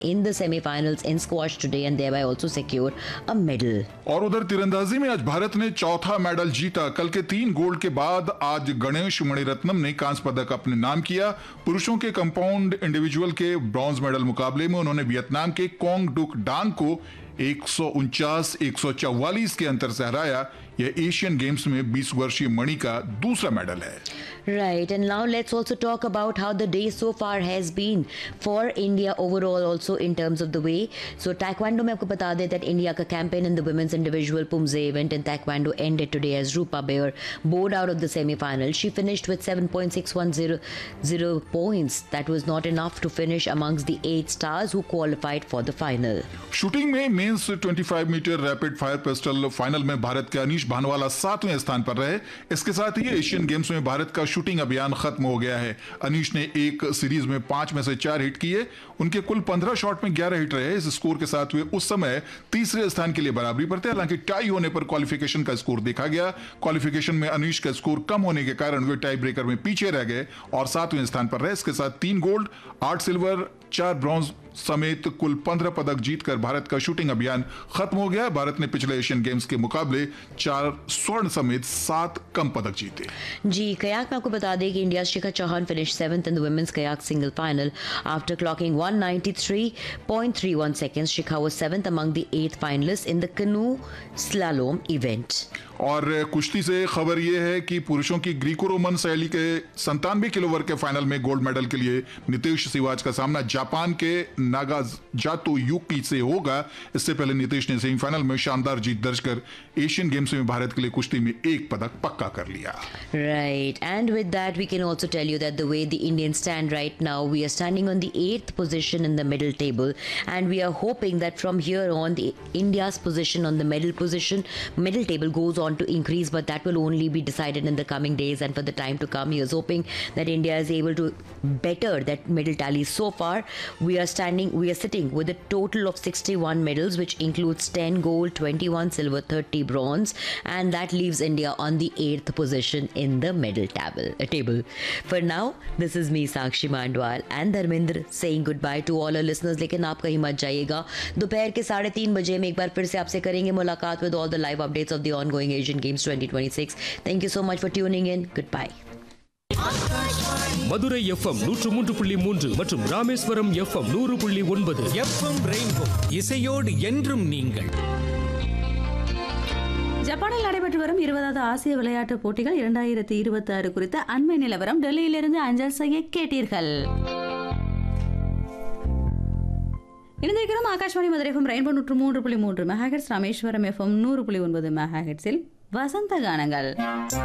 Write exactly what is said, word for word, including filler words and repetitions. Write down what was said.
in the semi-finals in squash today and thereby also secured a medal. और उधर तीरंदाजी में आज भारत ने चौथा मेडल जीता। कल के तीन गोल्ड के बाद आज गणेश मणिरत्नम ने कांस्य पदक अपने नाम किया। पुरुषों के कंपाउंड इंडिविजुअल के ब्रॉन्ज मेडल मुकाबले में उन्होंने वियतनाम के कोंग डुक डांग को एक सौ उनचास एक सौ चौवालीस के अंतर से हराया। यह एशियन गेम्स में बीस वर्षीय मणि का दूसरा मेडल है। Right, and now let's also talk about how the day so far has been for India overall also in terms of the way. So Taekwondo में आपको बता दें that India का campaign in the women's individual Pumse event in Taekwondo ended today as Rupa Bayer bowed out of the semi-final. She finished with seven point six one zero points. That was not enough to finish amongst the eight stars who qualified for the final. Shooting में mains पच्चीस metre rapid fire pistol final में भारत के अनीश भानवाला सातवें स्थान पर रहे। इसके साथ ही एशियन गेम्स में भारत का शूटिंग अभियान खत्म हो गया है। अनीश ने एक सीरीज में पांच में से चार हिट किए। उनके कुल पंद्रह शॉट में ग्यारह हिट रहे। इस स्कोर के साथ वे उस समय तीसरे स्थान के लिए बराबरी पर थे। हालांकि टाई होने पर क्वालिफिकेशन का स्कोर देखा गया। क्वालिफिकेशन में अनीश का स्कोर कम होने के कारण वे टाई ब्रेकर में पीछे रह गए और सातवें स्थान पर रहे। इसके साथ तीन गोल्ड, आठ सिल्वर, चार ब्रॉन्ज समेत कुल पंद्रह पदक जीतकर भारत का शूटिंग अभियान खत्म हो गया। भारत ने पिछले एशियन गेम्स के मुकाबले चार स्वर्ण समेत सात कम पदक जीते। जी, कयाक में आपको बता दें कि India Shikha Chauhan finish seventh in the women's kayak single final after clocking one ninety-three point three one seconds. Shikha was seventh among the eight finalists in the canoe slalom event. और कुश्ती से खबर यह है कि पुरुषों की ग्रीको रोमन शैली के संतानवे किलो वर्ग के फाइनल में गोल्ड मेडल के लिए नितेश सिवाज का सामना जापान के नागाजातो युकी से होगा। इससे पहले नितेश ने सेमीफाइनल में शानदार जीत दर्ज कर एशियन गेम्स में भारत के लिए कुश्ती में एक पदक पक्का कर लिया। Right, and with that we can also tell you that the way the Indians stand right now, we are standing on the eighth position in the middle table, and we are hoping that from here on the India's position on the medal position middle table goes on to increase, but that will only be decided in the coming days and for the time to come. He is hoping that India is able to better that medal tally. So far we are standing we are sitting with a total of sixty-one medals, which includes ten gold, twenty-one silver, thirty bronze, and that leaves India on the eighth position in the medal table. Uh, table. For now, this is me Sakshi Mandwal and Dharmendra saying goodbye to all our listeners. लेकिन आप कहीं मत जाइएगा। दोपहर के साढ़े तीन बजे में एक बार फिर से आपसे करेंगे मुलाकात with all the live updates of the ongoing Asian Games twenty twenty-six. Thank you so much for tuning in. Goodbye. Madurai FM நூற்று மூன்று புள்ளி மூன்று மற்றும் ராமேஸ்வரம் எஃப்எம் நூறு புள்ளி ஒன்பது எஃப்எம் ரெயின்போ இசையோடு என்றும் நீங்கள். ஜப்பானில் நடைபெற்று வரும் இருபதாவது ஆசிய விளையாட்டுப் போட்டிகள் இரண்டாயிரத்தி இருபத்தி ஆறு குறித்த அண்மை நிலவரம் டெல்லியிலிருந்து அஞ்சல் செய்ய கேட்டீர்கள். இணைந்திருக்கிறோம் ஆகாஷ்வாணி மதுரை எஃப்எம் ரெயின்போ நூற்று மூன்று புள்ளி மூன்று மெகாஹெர்ட்ஸ், ராமேஸ்வரம் எஃப்எம் நூறு புள்ளி ஒன்பது மெகாஹெர்ட்ஸில் வசந்த கானங்கள்.